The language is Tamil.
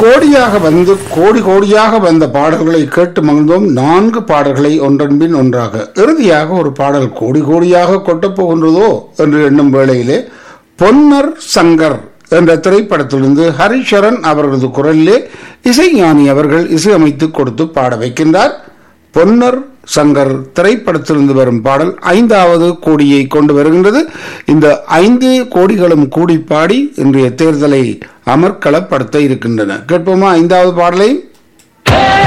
கோடியாக வந்து கோடி கோடியாக வந்த பாடல்களை கேட்டு மகிழ்ந்தோம். 4 பாடல்களை ஒன்றன் பின் ஒன்றாக. இறுதியாக ஒரு பாடல் கோடி கோடியாக கொட்டப் போகின்றதோ என்று எண்ணும் வேளையிலே பொன்னர் சங்கர் என்ற திரைப்படத்திலிருந்து ஹரிஷரன் அவர்களது குரலிலே இசைஞானி அவர்கள் இசையமைத்து கொடுத்து பாட வைக்கின்றார். பொன்னர் சங்கர் திரைப்படத்திலிருந்து வரும் பாடல் 5வது கோடியை கொண்டு வருகின்றது. இந்த 5 கோடிகளும் கூடி பாடி இன்றைய தேர்தலை அமர்க்களப்படுத்த இருக்கின்றன. கேட்போமா 5வது பாடலை?